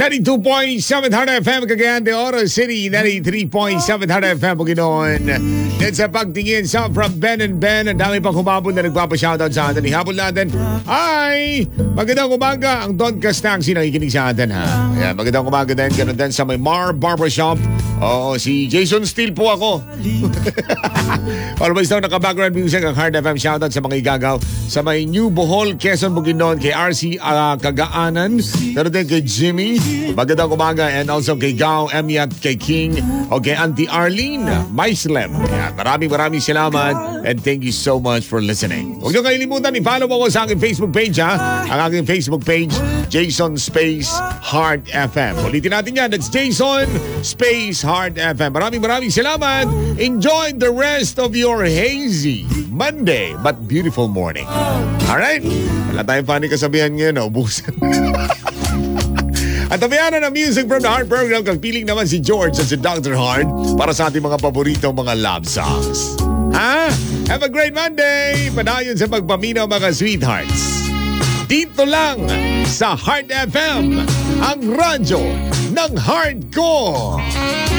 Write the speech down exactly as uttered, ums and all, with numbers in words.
ninety-two point seven Hard F M Cagayan de Oro City, ninety-three point seven Hard F M Bukidnon. At sa pagtingin sa from Ben and Ben, ang dami pang humabol na nagpapa-shoutout sa atin. Ihabol natin, ay, magandang umaga ang Don Castaxi nakikinig sa atin, ha. Ayan, magandang umaga din, ganun din sa may Mar Barbershop. Oo, si Jason Steele po ako. Always daw naka-background music ang Hard F M. Shoutout sa mga igagaw sa may New Bohol, Quezon, Bukidnon, kay R C uh, Kagaanan, pero din kay Jimmy, magandang umaga, and also kay Gao, Emmy at kay King, o kay Auntie Arlene Maislem. Ayan, maraming maraming salamat and thank you so much for listening. Huwag niyo kalimutan, i-follow mo ko sa aking Facebook page, ha? Ang aking Facebook page, Jason Space Hard F M. Ulitin natin yan, that's Jason Space Hard F M. Maraming maraming salamat. Enjoy the rest of your hazy Monday but beautiful morning. Alright? Wala tayong funny kasabihan ngayon, naubusan. At tabihan na ng music from the Heart program, kagpiling naman si George at si Doctor Heart para sa ating mga paboritong mga love songs. Ha? Have a great Monday! Padayon sa pagpaminaw mga sweethearts. Dito lang sa Heart F M, ang radyo ng Heart ko.